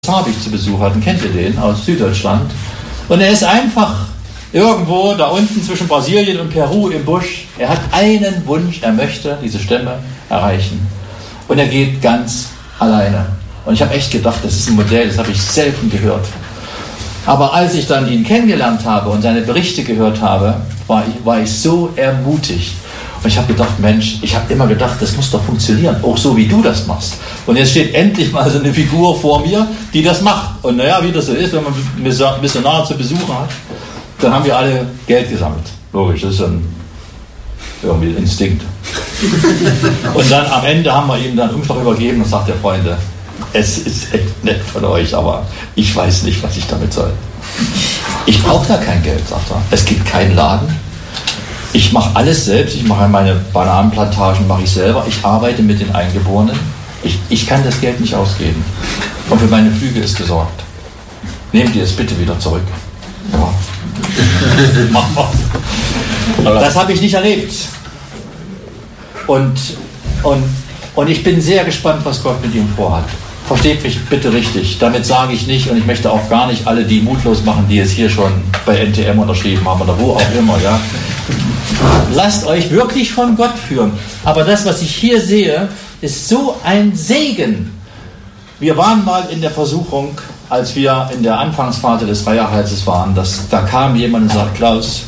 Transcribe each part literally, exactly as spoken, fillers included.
Habich zu Besuch hatten, kennt ihr den, aus Süddeutschland. Und er ist einfach irgendwo da unten zwischen Brasilien und Peru im Busch. Er hat einen Wunsch, er möchte diese Stämme erreichen. Und er geht ganz alleine. Und ich habe echt gedacht, das ist ein Modell, das habe ich selten gehört. Aber als ich dann ihn kennengelernt habe und seine Berichte gehört habe, war ich, war ich so ermutigt. Und ich habe gedacht, Mensch, ich habe immer gedacht, das muss doch funktionieren, auch so wie du das machst. Und jetzt steht endlich mal so eine Figur vor mir, die das macht. Und naja, wie das so ist, wenn man Missionare zu Besuch hat, dann haben wir alle Geld gesammelt. Logisch, das ist ein irgendwie ein Instinkt. Und dann am Ende haben wir ihm dann einen Umschlag übergeben und sagt der Freunde, es ist echt nett von euch, aber ich weiß nicht, was ich damit soll. Ich brauche da kein Geld, sagt er. Es gibt keinen Laden. Ich mache alles selbst. Ich mache meine Bananenplantagen, mache ich selber. Ich arbeite mit den Eingeborenen. Ich, ich kann das Geld nicht ausgeben. Und für meine Flüge ist gesorgt. Nehmt ihr es bitte wieder zurück. Ja. Mach mal. Das habe ich nicht erlebt. Und, und, und ich bin sehr gespannt, was Gott mit ihm vorhat. Versteht mich bitte richtig. Damit sage ich nicht, und ich möchte auch gar nicht alle die mutlos machen, die es hier schon bei N T M unterschrieben haben oder wo auch immer. Ja. Lasst euch wirklich von Gott führen. Aber das, was ich hier sehe, ist so ein Segen. Wir waren mal in der Versuchung, als wir in der Anfangsphase des Feierheizes waren, dass, da kam jemand und sagt, Klaus,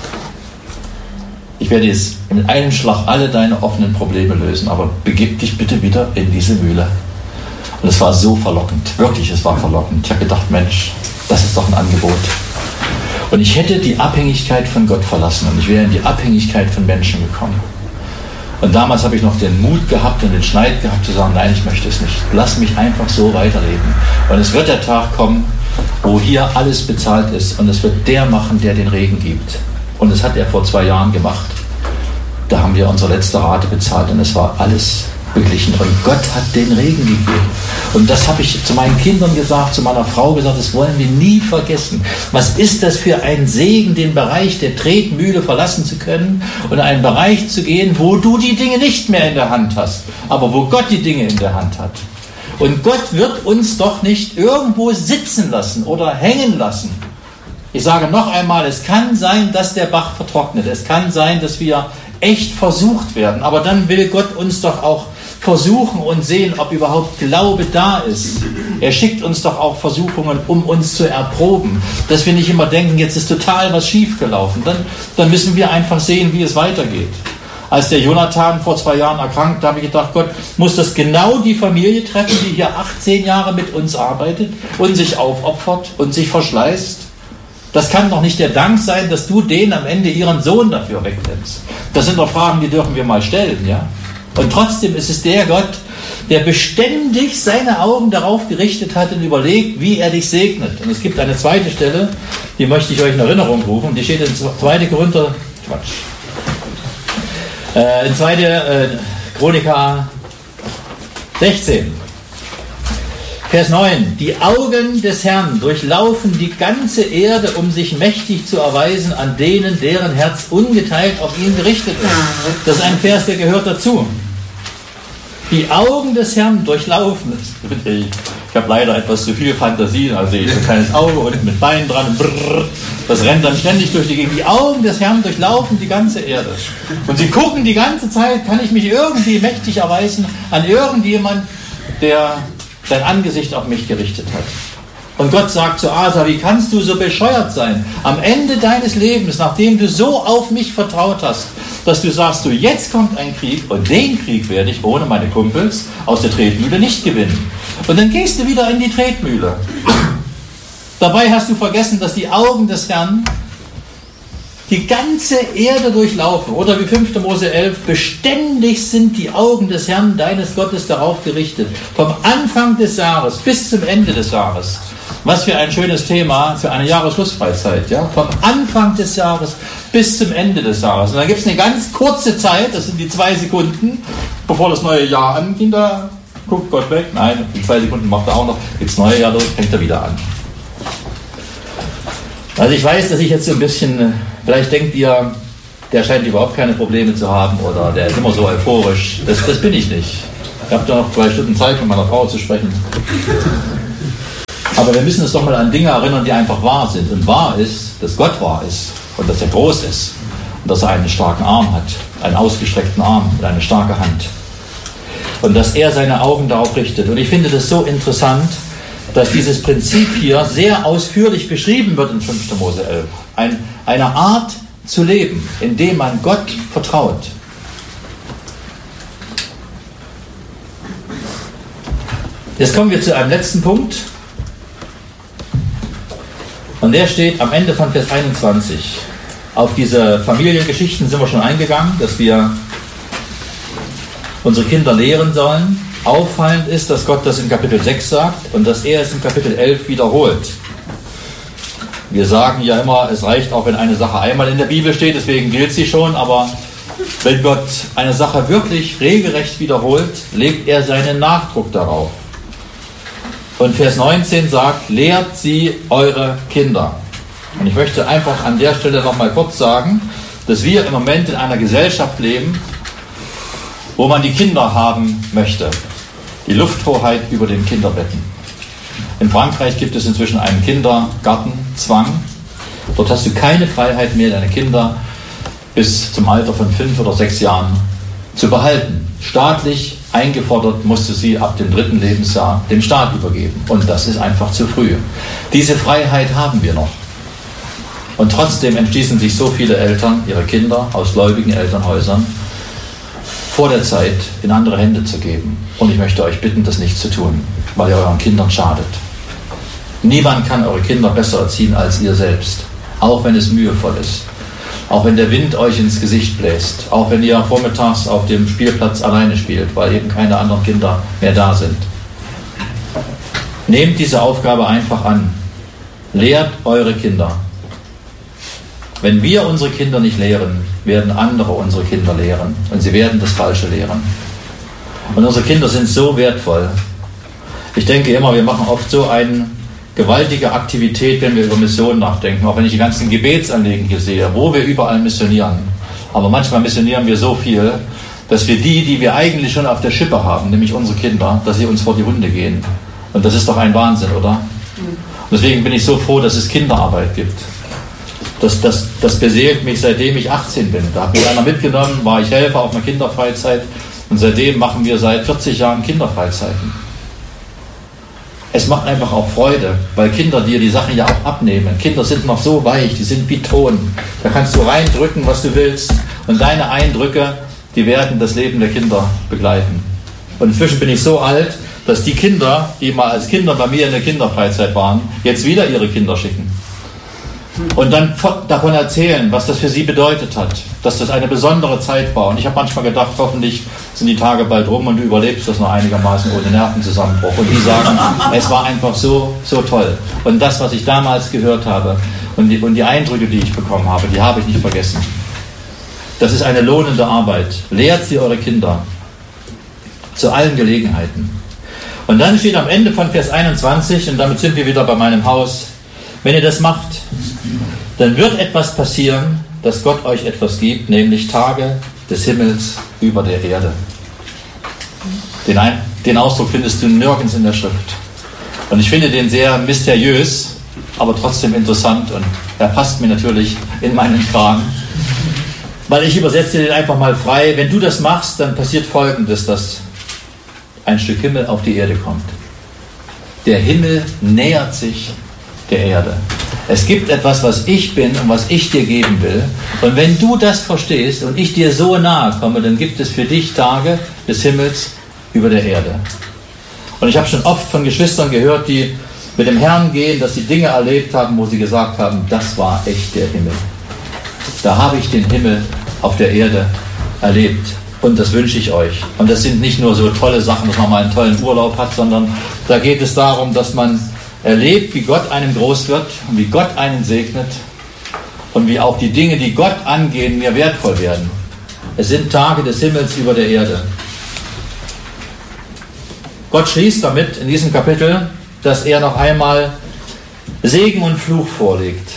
ich werde jetzt mit einem Schlag alle deine offenen Probleme lösen, aber begib dich bitte wieder in diese Mühle. Und es war so verlockend, wirklich, es war verlockend. Ich habe gedacht, Mensch, das ist doch ein Angebot. Und ich hätte die Abhängigkeit von Gott verlassen und ich wäre in die Abhängigkeit von Menschen gekommen. Und damals habe ich noch den Mut gehabt und den Schneid gehabt zu sagen, nein, ich möchte es nicht. Lass mich einfach so weiterleben. Und es wird der Tag kommen, wo hier alles bezahlt ist und es wird der machen, der den Regen gibt. Und das hat er vor zwei Jahren gemacht. Da haben wir unsere letzte Rate bezahlt und es war alles beglichen. Und Gott hat den Regen gegeben. Und das habe ich zu meinen Kindern gesagt, zu meiner Frau gesagt, das wollen wir nie vergessen. Was ist das für ein Segen, den Bereich der Tretmühle verlassen zu können und in einen Bereich zu gehen, wo du die Dinge nicht mehr in der Hand hast, aber wo Gott die Dinge in der Hand hat. Und Gott wird uns doch nicht irgendwo sitzen lassen oder hängen lassen. Ich sage noch einmal, es kann sein, dass der Bach vertrocknet. Es kann sein, dass wir echt versucht werden. Aber dann will Gott uns doch auch versuchen und sehen, ob überhaupt Glaube da ist. Er schickt uns doch auch Versuchungen, um uns zu erproben. Dass wir nicht immer denken, jetzt ist total was schiefgelaufen. Dann, dann müssen wir einfach sehen, wie es weitergeht. Als der Jonathan vor zwei Jahren erkrankt, da habe ich gedacht, Gott, muss das genau die Familie treffen, die hier achtzehn Jahre mit uns arbeitet und sich aufopfert und sich verschleißt? Das kann doch nicht der Dank sein, dass du denen am Ende ihren Sohn dafür wegnimmst. Das sind doch Fragen, die dürfen wir mal stellen, ja? Und trotzdem ist es der Gott, der beständig seine Augen darauf gerichtet hat und überlegt, wie er dich segnet. Und es gibt eine zweite Stelle, die möchte ich euch in Erinnerung rufen, die steht in zweiter Korinther, Quatsch, äh, in zweiter Äh, Chroniker sechzehn. Vers neun. Die Augen des Herrn durchlaufen die ganze Erde, um sich mächtig zu erweisen an denen, deren Herz ungeteilt auf ihn gerichtet ist. Das ist ein Vers, der gehört dazu. Die Augen des Herrn durchlaufen. Ich habe leider etwas zu viel Fantasie, also ich so ein kleines Auge unten mit Beinen dran, brrr, das rennt dann ständig durch die Gegend. Die Augen des Herrn durchlaufen die ganze Erde. Und sie gucken die ganze Zeit, kann ich mich irgendwie mächtig erweisen an irgendjemand, der sein Angesicht auf mich gerichtet hat. Und Gott sagt zu Asa, wie kannst du so bescheuert sein? Am Ende deines Lebens, nachdem du so auf mich vertraut hast, dass du sagst, du, jetzt kommt ein Krieg und den Krieg werde ich ohne meine Kumpels aus der Tretmühle nicht gewinnen. Und dann gehst du wieder in die Tretmühle. Dabei hast du vergessen, dass die Augen des Herrn die ganze Erde durchlaufen. Oder wie fünfter Mose elf, beständig sind die Augen des Herrn, deines Gottes, darauf gerichtet. Vom Anfang des Jahres bis zum Ende des Jahres. Was für ein schönes Thema für eine Jahresschlussfreizeit. Ja? Vom Anfang des Jahres bis zum Ende des Jahres. Und dann gibt es eine ganz kurze Zeit, das sind die zwei Sekunden, bevor das neue Jahr angeht. Da guckt Gott weg. Nein, die zwei Sekunden macht er auch noch. Geht das neue Jahr los, fängt er wieder an. Also ich weiß, dass ich jetzt so ein bisschen, vielleicht denkt ihr, der scheint überhaupt keine Probleme zu haben oder der ist immer so euphorisch. Das, das bin ich nicht. Ich habe da noch zwei Stunden Zeit, mit meiner Frau zu sprechen. Aber wir müssen uns doch mal an Dinge erinnern, die einfach wahr sind. Und wahr ist, dass Gott wahr ist und dass er groß ist und dass er einen starken Arm hat, einen ausgestreckten Arm und eine starke Hand. Und dass er seine Augen darauf richtet. Und ich finde das so interessant, dass dieses Prinzip hier sehr ausführlich beschrieben wird in fünfter Mose elf. Ein, eine Art zu leben, indem man Gott vertraut. Jetzt kommen wir zu einem letzten Punkt. Und der steht am Ende von Vers einundzwanzig. Auf diese Familiengeschichten sind wir schon eingegangen, dass wir unsere Kinder lehren sollen. Auffallend ist, dass Gott das in Kapitel sechs sagt und dass er es in Kapitel elf wiederholt. Wir sagen ja immer, es reicht auch, wenn eine Sache einmal in der Bibel steht, deswegen gilt sie schon, aber wenn Gott eine Sache wirklich regelrecht wiederholt, legt er seinen Nachdruck darauf. Und Vers neunzehn sagt, lehrt sie eure Kinder. Und ich möchte einfach an der Stelle noch mal kurz sagen, dass wir im Moment in einer Gesellschaft leben, wo man die Kinder haben möchte. Die Lufthoheit über den Kinderbetten. In Frankreich gibt es inzwischen einen Kindergartenzwang. Dort hast du keine Freiheit mehr, deine Kinder bis zum Alter von fünf oder sechs Jahren zu behalten. Staatlich eingefordert musst du sie ab dem dritten Lebensjahr dem Staat übergeben. Und das ist einfach zu früh. Diese Freiheit haben wir noch. Und trotzdem entschließen sich so viele Eltern, ihre Kinder aus gläubigen Elternhäusern vor der Zeit in andere Hände zu geben. Und ich möchte euch bitten, das nicht zu tun, weil ihr euren Kindern schadet. Niemand kann eure Kinder besser erziehen als ihr selbst, auch wenn es mühevoll ist. Auch wenn der Wind euch ins Gesicht bläst, auch wenn ihr vormittags auf dem Spielplatz alleine spielt, weil eben keine anderen Kinder mehr da sind. Nehmt diese Aufgabe einfach an. Lehrt eure Kinder. Wenn wir unsere Kinder nicht lehren, werden andere unsere Kinder lehren. Und sie werden das Falsche lehren. Und unsere Kinder sind so wertvoll. Ich denke immer, wir machen oft so eine gewaltige Aktivität, wenn wir über Missionen nachdenken. Auch wenn ich die ganzen Gebetsanliegen hier sehe, wo wir überall missionieren. Aber manchmal missionieren wir so viel, dass wir die, die wir eigentlich schon auf der Schippe haben, nämlich unsere Kinder, dass sie uns vor die Hunde gehen. Und das ist doch ein Wahnsinn, oder? Und deswegen bin ich so froh, dass es Kinderarbeit gibt. Das, das, das beseelt mich, seitdem ich achtzehn bin. Da hat mich einer mitgenommen, war ich Helfer auf einer Kinderfreizeit und seitdem machen wir seit vierzig Jahren Kinderfreizeiten. Es macht einfach auch Freude, weil Kinder dir die Sachen ja auch abnehmen. Kinder sind noch so weich, die sind wie Ton. Da kannst du reindrücken, was du willst und deine Eindrücke, die werden das Leben der Kinder begleiten. Und inzwischen bin ich so alt, dass die Kinder, die mal als Kinder bei mir in der Kinderfreizeit waren, jetzt wieder ihre Kinder schicken. Und dann davon erzählen, was das für sie bedeutet hat, dass das eine besondere Zeit war. Und ich habe manchmal gedacht, hoffentlich sind die Tage bald rum und du überlebst das noch einigermaßen ohne Nervenzusammenbruch. Und die sagen, es war einfach so, so toll. Und das, was ich damals gehört habe und die, und die Eindrücke, die ich bekommen habe, die habe ich nicht vergessen. Das ist eine lohnende Arbeit. Lehrt sie eure Kinder zu allen Gelegenheiten. Und dann steht am Ende von Vers einundzwanzig, und damit sind wir wieder bei meinem Haus, wenn ihr das macht, dann wird etwas passieren, dass Gott euch etwas gibt, nämlich Tage des Himmels über der Erde. Den, Ein- den Ausdruck findest du nirgends in der Schrift. Und ich finde den sehr mysteriös, aber trotzdem interessant und er passt mir natürlich in meinen Kragen. Weil ich übersetze den einfach mal frei. Wenn du das machst, dann passiert Folgendes, dass ein Stück Himmel auf die Erde kommt. Der Himmel nähert sich der Erde. Es gibt etwas, was ich bin und was ich dir geben will. Und wenn du das verstehst und ich dir so nahe komme, dann gibt es für dich Tage des Himmels über der Erde. Und ich habe schon oft von Geschwistern gehört, die mit dem Herrn gehen, dass sie Dinge erlebt haben, wo sie gesagt haben, das war echt der Himmel. Da habe ich den Himmel auf der Erde erlebt. Und das wünsche ich euch. Und das sind nicht nur so tolle Sachen, dass man mal einen tollen Urlaub hat, sondern da geht es darum, dass man erlebt, wie Gott einem groß wird und wie Gott einen segnet und wie auch die Dinge, die Gott angehen, mir wertvoll werden. Es sind Tage des Himmels über der Erde. Gott schließt damit in diesem Kapitel, dass er noch einmal Segen und Fluch vorlegt.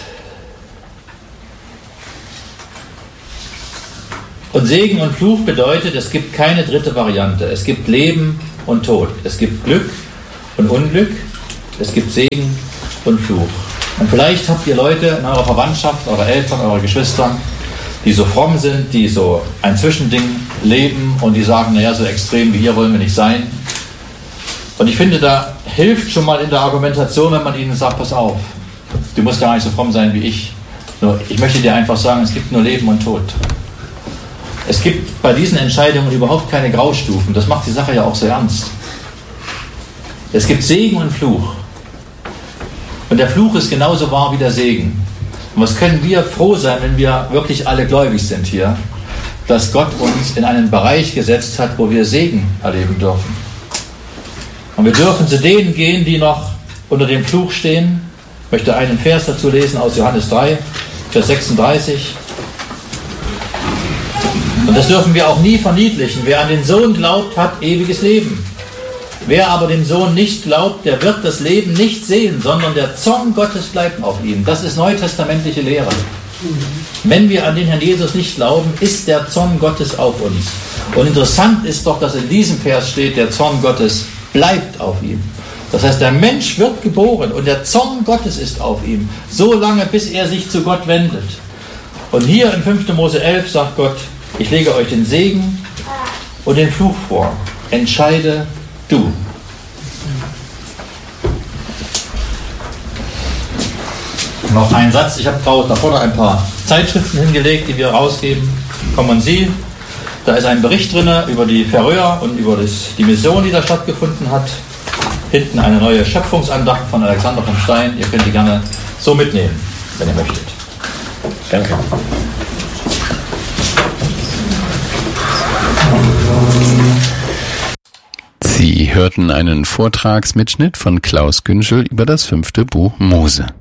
Und Segen und Fluch bedeutet, es gibt keine dritte Variante. Es gibt Leben und Tod. Es gibt Glück und Unglück. Es gibt Segen und Fluch. Und vielleicht habt ihr Leute in eurer Verwandtschaft, eure Eltern, eure Geschwister, die so fromm sind, die so ein Zwischending leben und die sagen, naja, so extrem wie ihr wollen wir nicht sein. Und ich finde, da hilft schon mal in der Argumentation, wenn man ihnen sagt, pass auf, du musst gar nicht so fromm sein wie ich. Nur, ich möchte dir einfach sagen, es gibt nur Leben und Tod. Es gibt bei diesen Entscheidungen überhaupt keine Graustufen. Das macht die Sache ja auch so ernst. Es gibt Segen und Fluch. Und der Fluch ist genauso wahr wie der Segen. Und was können wir froh sein, wenn wir wirklich alle gläubig sind hier, dass Gott uns in einen Bereich gesetzt hat, wo wir Segen erleben dürfen. Und wir dürfen zu denen gehen, die noch unter dem Fluch stehen. Ich möchte einen Vers dazu lesen aus Johannes drei, Vers sechsunddreißig. Und das dürfen wir auch nie verniedlichen. Wer an den Sohn glaubt, hat ewiges Leben. Wer aber dem Sohn nicht glaubt, der wird das Leben nicht sehen, sondern der Zorn Gottes bleibt auf ihm. Das ist neutestamentliche Lehre. Wenn wir an den Herrn Jesus nicht glauben, ist der Zorn Gottes auf uns. Und interessant ist doch, dass in diesem Vers steht, der Zorn Gottes bleibt auf ihm. Das heißt, der Mensch wird geboren und der Zorn Gottes ist auf ihm, so lange, bis er sich zu Gott wendet. Und hier in fünfter Mose elf sagt Gott, ich lege euch den Segen und den Fluch vor. Entscheide du. Noch ein Satz. Ich habe da vorne ein paar Zeitschriften hingelegt, die wir rausgeben. Komm und sieh. Da ist ein Bericht drin über die Färöer und über das, die Mission, die da stattgefunden hat. Hinten eine neue Schöpfungsandacht von Alexander von Stein. Ihr könnt die gerne so mitnehmen, wenn ihr möchtet. Danke. Sie hörten einen Vortragsmitschnitt von Klaus Günschel über das fünfte Buch Mose.